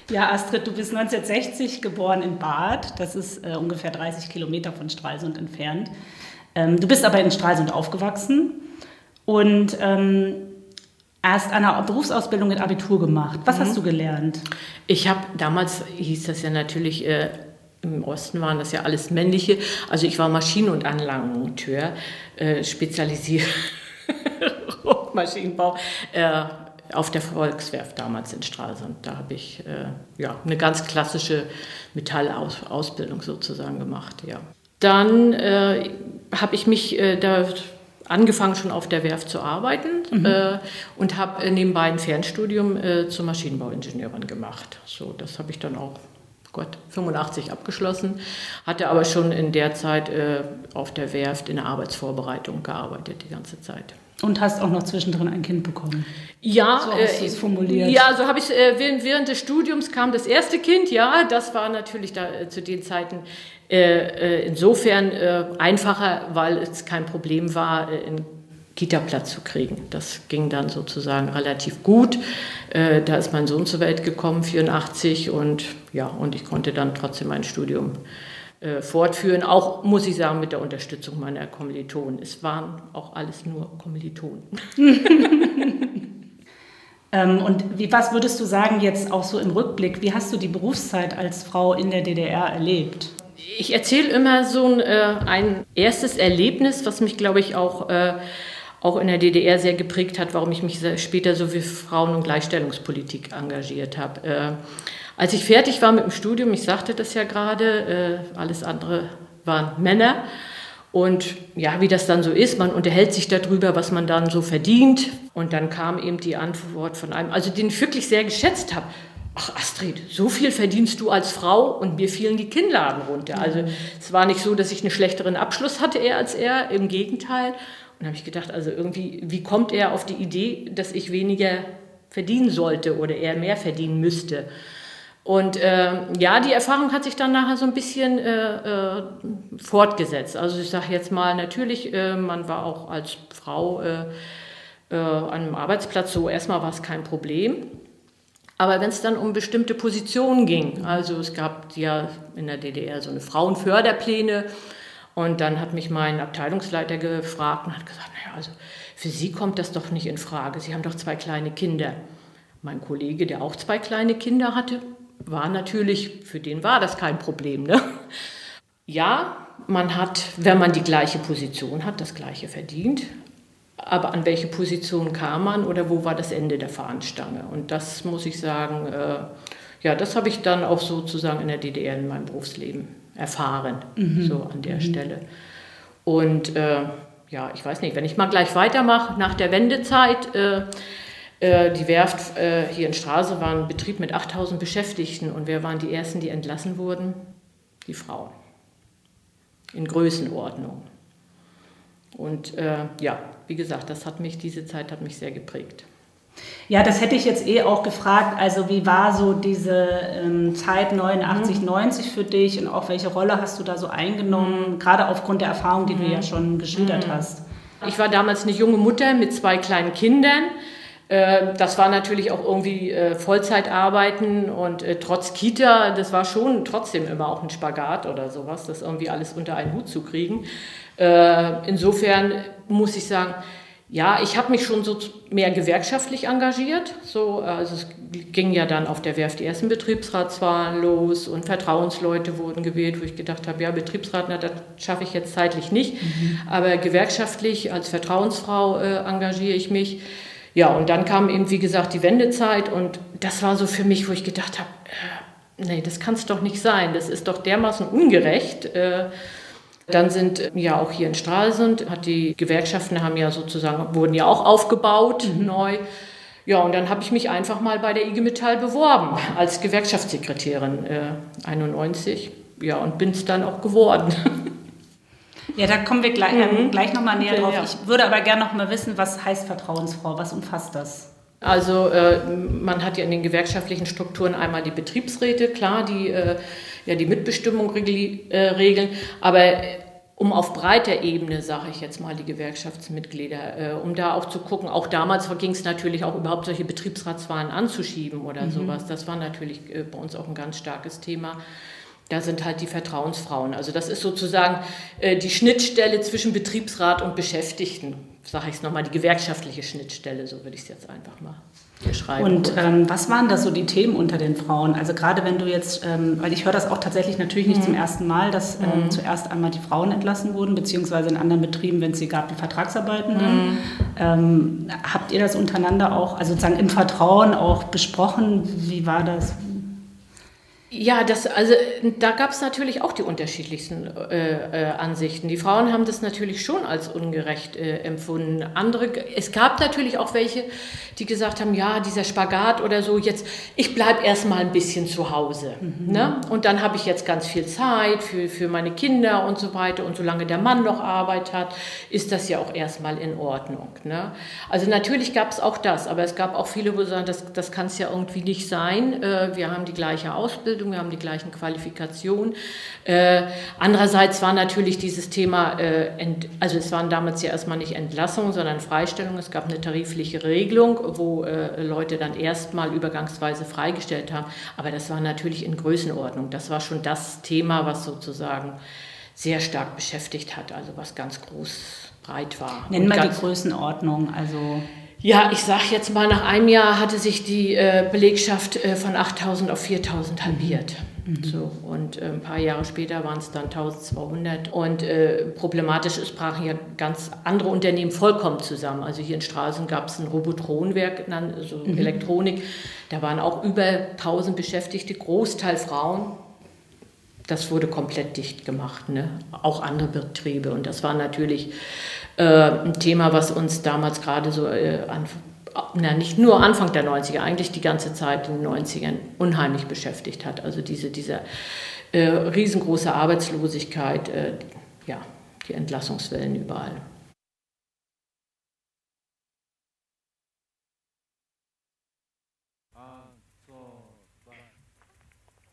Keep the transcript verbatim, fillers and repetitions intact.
Ja, Astrid, du bist neunzehnhundertsechzig geboren in Barth. Das ist äh, ungefähr dreißig Kilometer von Stralsund entfernt. Ähm, du bist aber in Stralsund aufgewachsen und ähm, erst eine Berufsausbildung mit Abitur gemacht. Was mhm. hast du gelernt? Ich habe, damals hieß das ja natürlich, äh, im Osten waren das ja alles männliche. Also ich war Maschinen- und Anlagenmonteur, äh, spezialisiert Maschinenbau. Äh, auf der Volkswerft damals in Stralsund. Da habe ich äh, ja, eine ganz klassische Metallausbildung sozusagen gemacht. Ja. Dann äh, habe ich mich äh, da angefangen, schon auf der Werft zu arbeiten mhm. äh, und habe nebenbei ein Fernstudium äh, zur Maschinenbauingenieurin gemacht. So, das habe ich dann auch Gott, fünfundachtzig abgeschlossen, hatte aber schon in der Zeit äh, auf der Werft in der Arbeitsvorbereitung gearbeitet, die ganze Zeit. Und hast auch noch zwischendrin ein Kind bekommen? Ja, so hast du es formuliert. Ja, so habe ich äh, während, während des Studiums kam das erste Kind. Ja, das war natürlich da äh, zu den Zeiten äh, äh, insofern äh, einfacher, weil es kein Problem war, äh, einen Kita-Platz zu kriegen. Das ging dann sozusagen relativ gut. Äh, da ist mein Sohn zur Welt gekommen, vierundachtzig, und ja, und ich konnte dann trotzdem mein Studium Äh, fortführen, auch, muss ich sagen, mit der Unterstützung meiner Kommilitonen. Es waren auch alles nur Kommilitonen. ähm, und wie, was würdest du sagen jetzt auch so im Rückblick, wie hast du die Berufszeit als Frau in der D D R erlebt? Ich erzähle immer so ein, äh, ein erstes Erlebnis, was mich, glaube ich, auch, äh, auch in der D D R sehr geprägt hat, warum ich mich später so für Frauen- und Gleichstellungspolitik engagiert habe. Äh, Als ich fertig war mit dem Studium, ich sagte das ja gerade, äh, alles andere waren Männer. Und ja, wie das dann so ist, man unterhält sich darüber, was man dann so verdient. Und dann kam eben die Antwort von einem, also den ich wirklich sehr geschätzt habe. Ach Astrid, so viel verdienst du als Frau, und mir fielen die Kinnladen runter. Also es war nicht so, dass ich einen schlechteren Abschluss hatte er als er, im Gegenteil. Und da habe ich gedacht, also irgendwie, wie kommt er auf die Idee, dass ich weniger verdienen sollte oder er mehr verdienen müsste? Und äh, ja, die Erfahrung hat sich dann nachher so ein bisschen äh, äh, fortgesetzt. Also ich sage jetzt mal, natürlich, äh, man war auch als Frau äh, äh, an einem Arbeitsplatz so, erstmal war es kein Problem. Aber wenn es dann um bestimmte Positionen ging, also es gab ja in der D D R so eine Frauenförderpläne, und dann hat mich mein Abteilungsleiter gefragt und hat gesagt, naja, also für Sie kommt das doch nicht in Frage, Sie haben doch zwei kleine Kinder. Mein Kollege, der auch zwei kleine Kinder hatte, war natürlich, für den war das kein Problem. Ne? Ja, man hat, wenn man die gleiche Position hat, das Gleiche verdient. Aber an welche Position kam man oder wo war das Ende der Fahnenstange? Und das muss ich sagen, äh, ja, das habe ich dann auch sozusagen in der D D R in meinem Berufsleben erfahren, mhm. so an der mhm. Stelle. Und äh, ja, ich weiß nicht, wenn ich mal gleich weitermache, nach der Wendezeit, äh, die Werft äh, hier in Stralsund war ein Betrieb mit achttausend Beschäftigten, und wer waren die Ersten, die entlassen wurden? Die Frauen. In Größenordnung. Und äh, ja, wie gesagt, das hat mich, diese Zeit hat mich sehr geprägt. Ja, das hätte ich jetzt eh auch gefragt. Also wie war so diese ähm, Zeit neunundachtzig, mhm. neunzig für dich, und auch welche Rolle hast du da so eingenommen, gerade aufgrund der Erfahrung, die mhm. du ja schon geschildert mhm. hast? Ich war damals eine junge Mutter mit zwei kleinen Kindern. Das war natürlich auch irgendwie äh, Vollzeitarbeiten, und äh, trotz Kita, das war schon trotzdem immer auch ein Spagat oder sowas, das irgendwie alles unter einen Hut zu kriegen. Äh, insofern muss ich sagen, ja, ich habe mich schon so mehr gewerkschaftlich engagiert. So, also es ging ja dann auf der Werft die ersten Betriebsratswahlen los, und Vertrauensleute wurden gewählt, wo ich gedacht habe, ja, Betriebsrat, na, das schaffe ich jetzt zeitlich nicht. Mhm. Aber gewerkschaftlich als Vertrauensfrau äh, engagiere ich mich. Ja, und dann kam eben, wie gesagt, die Wendezeit, und das war so für mich, wo ich gedacht habe, äh, nee, das kann es doch nicht sein, das ist doch dermaßen ungerecht. Äh, dann sind ja auch hier in Stralsund, hat die Gewerkschaften haben ja sozusagen, wurden ja auch aufgebaut, mhm. neu. Ja, und dann habe ich mich einfach mal bei der I G Metall beworben, als Gewerkschaftssekretärin äh, einundneunzig, ja, und bin es dann auch geworden. Ja, da kommen wir gleich, mhm. gleich nochmal näher okay, drauf. Ja. Ich würde aber gerne noch mal wissen, was heißt Vertrauensfrau? Was umfasst das? Also äh, man hat ja in den gewerkschaftlichen Strukturen einmal die Betriebsräte, klar, die äh, ja die Mitbestimmung regli- äh, regeln. Aber um auf breiter Ebene, sage ich jetzt mal, die Gewerkschaftsmitglieder, äh, um da auch zu gucken, auch damals ging es natürlich auch überhaupt solche Betriebsratswahlen anzuschieben oder mhm. sowas. Das war natürlich äh, bei uns auch ein ganz starkes Thema. Da sind halt die Vertrauensfrauen. Also das ist sozusagen äh, die Schnittstelle zwischen Betriebsrat und Beschäftigten, sage ich es nochmal, die gewerkschaftliche Schnittstelle, so würde ich es jetzt einfach mal beschreiben. Und ähm, was waren da so die Themen unter den Frauen? Also gerade wenn du jetzt, ähm, weil ich höre das auch tatsächlich natürlich nicht mhm. zum ersten Mal, dass ähm, mhm. zuerst einmal die Frauen entlassen wurden, beziehungsweise in anderen Betrieben, wenn es sie gab, die Vertragsarbeitenden. Mhm. Ähm, habt ihr das untereinander auch, also sozusagen im Vertrauen auch besprochen? Wie war das? Ja, das, also da gab es natürlich auch die unterschiedlichsten äh, äh, Ansichten. Die Frauen haben das natürlich schon als ungerecht äh, empfunden. Andere, es gab natürlich auch welche, die gesagt haben, ja, dieser Spagat oder so, jetzt, ich bleibe erstmal ein bisschen zu Hause. Mhm. Ne? Und dann habe ich jetzt ganz viel Zeit für, für meine Kinder und so weiter. Und solange der Mann noch Arbeit hat, ist das ja auch erstmal in Ordnung. Ne? Also natürlich gab es auch das, aber es gab auch viele, wo sagen, das, das kann es ja irgendwie nicht sein. Äh, wir haben die gleiche Ausbildung, wir haben die gleichen Qualifikationen. Äh, andererseits war natürlich dieses Thema, äh, ent, also es waren damals ja erstmal nicht Entlassungen, sondern Freistellungen. Es gab eine tarifliche Regelung, wo äh, Leute dann erstmal übergangsweise freigestellt haben. Aber das war natürlich in Größenordnung. Das war schon das Thema, was sozusagen sehr stark beschäftigt hat, also was ganz groß, breit war. Nennen wir die Größenordnung, also... Ja, ich sage jetzt mal, nach einem Jahr hatte sich die äh, Belegschaft äh, von achttausend auf viertausend halbiert. Mhm. So, und äh, ein paar Jahre später waren es dann eintausendzweihundert. Und äh, problematisch ist, brachen ja ganz andere Unternehmen vollkommen zusammen. Also hier in Stralsund gab es ein Robotronwerk, also mhm. Elektronik. Da waren auch über tausend Beschäftigte, Großteil Frauen. Das wurde komplett dicht gemacht, ne? Auch andere Betriebe. Und das war natürlich äh, ein Thema, was uns damals gerade so, äh, an, na, nicht nur Anfang der neunziger, eigentlich die ganze Zeit in den neunzigern unheimlich beschäftigt hat. Also diese, diese äh, riesengroße Arbeitslosigkeit, äh, ja, die Entlassungswellen überall.